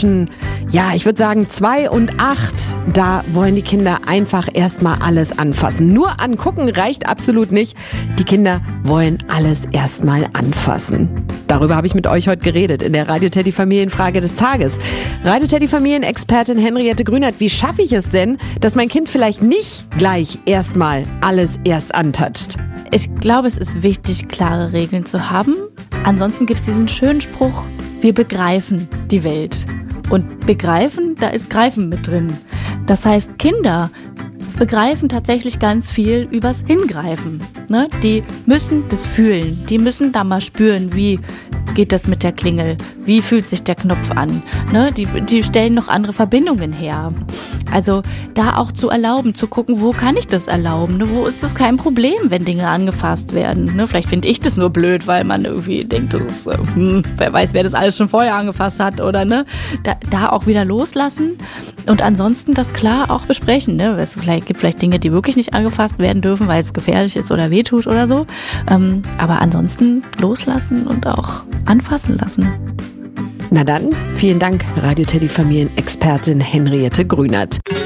zwischen, ich würde sagen 2 und 8, da wollen die Kinder einfach erstmal alles anfassen. Nur angucken reicht absolut nicht. Die Kinder wollen alles erstmal anfassen. Darüber habe ich mit euch heute geredet in der Radio Teddy Familienfrage des Tages. Radio Teddy Familienexpertin Henriette Grünert, wie schaffe ich es denn, dass mein Kind vielleicht nicht gleich erstmal alles erst antatscht? Ich glaube, es ist wichtig, klare Regeln zu haben. Ansonsten gibt es diesen schönen Spruch, wir begreifen die Welt. Und begreifen, da ist Greifen mit drin. Das heißt, Kinder begreifen tatsächlich ganz viel übers Hingreifen. Ne? Die müssen das fühlen. Die müssen da mal spüren, wie geht das mit der Klingel? Wie fühlt sich der Knopf an? Ne? Die stellen noch andere Verbindungen her. Also da auch zu erlauben, zu gucken, wo kann ich das erlauben? Ne? Wo ist das kein Problem, wenn Dinge angefasst werden? Ne? Vielleicht finde ich das nur blöd, weil man irgendwie denkt, wer weiß, wer das alles schon vorher angefasst hat. Oder ne? Da auch wieder loslassen und ansonsten das klar auch besprechen. Ne? Es gibt vielleicht Dinge, die wirklich nicht angefasst werden dürfen, weil es gefährlich ist oder wehtut oder so. Aber ansonsten loslassen und auch anfassen lassen. Na dann, vielen Dank, Radio Teddy Familienexpertin Henriette Grünert.